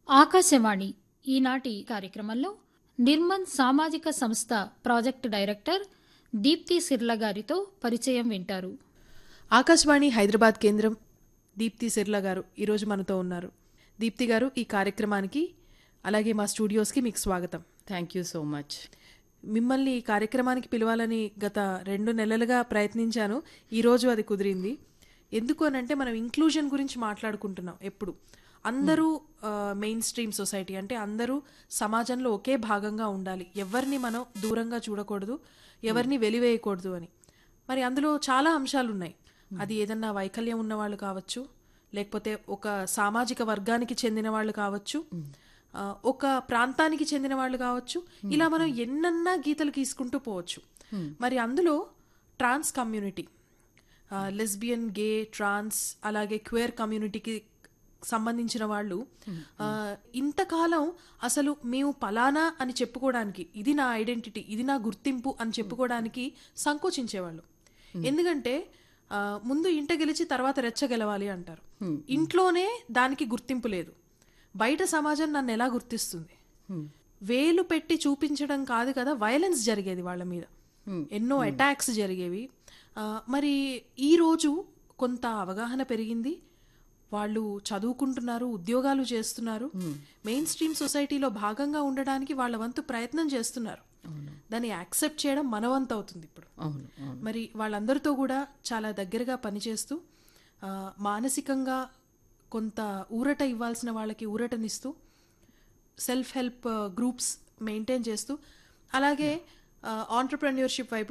ఆకాశవాణి ఈనాటి కార్యక్రమంలో నిర్మన్ సామాజిక సంస్థ ప్రాజెక్టు డైరెక్టర్ దీప్తి సిర్ల గారితో పరిచయం వింటారు. ఆకాశవాణి హైదరాబాద్ కేంద్రం దీప్తి సిర్ల గారు ఈరోజు మనతో ఉన్నారు. దీప్తి గారు, ఈ కార్యక్రమానికి అలాగే మా స్టూడియోస్కి మీకు స్వాగతం. Thank you so much. మిమ్మల్ని ఈ కార్యక్రమానికి పిలవాలని గత 2 నెలలుగా ప్రయత్నించాను. ఈరోజు అది కుదిరింది. ఎందుకు అనంటే మనం ఇంక్లూజన్ గురించి మాట్లాడుకుంటున్నాం. ఎప్పుడు అందరూ మెయిన్ స్ట్రీమ్ సొసైటీ అంటే అందరూ సమాజంలో ఒకే భాగంగా ఉండాలి, ఎవరిని మనం దూరంగా చూడకూడదు, ఎవరిని వెలివేయకూడదు అని. మరి అందులో చాలా అంశాలు ఉన్నాయి. అది ఏదన్నా వైకల్యం ఉన్న వాళ్ళు కావచ్చు, లేకపోతే ఒక సామాజిక వర్గానికి చెందిన వాళ్ళు కావచ్చు, ఒక ప్రాంతానికి చెందిన వాళ్ళు కావచ్చు, ఇలా మనం ఎన్నన్నా గీతలు గీసుకుంటూ పోవచ్చు. మరి అందులో ట్రాన్స్ కమ్యూనిటీ, లెస్బియన్, గే, ట్రాన్స్, అలాగే క్వేర్ కమ్యూనిటీకి సంబంధించిన వాళ్ళు ఇంతకాలం అసలు మేము పలానా అని చెప్పుకోవడానికి, ఇది నా ఐడెంటిటీ, ఇది నా గుర్తింపు అని చెప్పుకోవడానికి సంకోచించేవాళ్ళు. ఎందుకంటే ముందు ఇంట గెలిచి తర్వాత రెచ్చ గెలవాలి అంటారు. ఇంట్లోనే దానికి గుర్తింపు లేదు, బయట సమాజం నన్ను ఎలా గుర్తిస్తుంది? వేలు పెట్టి చూపించడం కాదు కదా, వైలెన్స్ జరిగేది వాళ్ళ మీద, ఎన్నో అటాక్స్ జరిగేవి. మరి ఈరోజు కొంత అవగాహన పెరిగింది, వాళ్ళు చదువుకుంటున్నారు, ఉద్యోగాలు చేస్తున్నారు, మెయిన్ స్ట్రీమ్ సొసైటీలో భాగంగా ఉండడానికి వాళ్ళ వంతు ప్రయత్నం చేస్తున్నారు. దాన్ని యాక్సెప్ట్ చేయడం మన వంతు అవుతుంది ఇప్పుడు. మరి వాళ్ళందరితో కూడా చాలా దగ్గరగా పనిచేస్తూ మానసికంగా కొంత ఊరట ఇవ్వాల్సిన వాళ్ళకి ఊరటనిస్తూ, సెల్ఫ్ హెల్ప్ గ్రూప్స్ మెయింటైన్ చేస్తూ, అలాగే ఆంటర్‌ప్రెన్యూర్‌షిప్ వైపు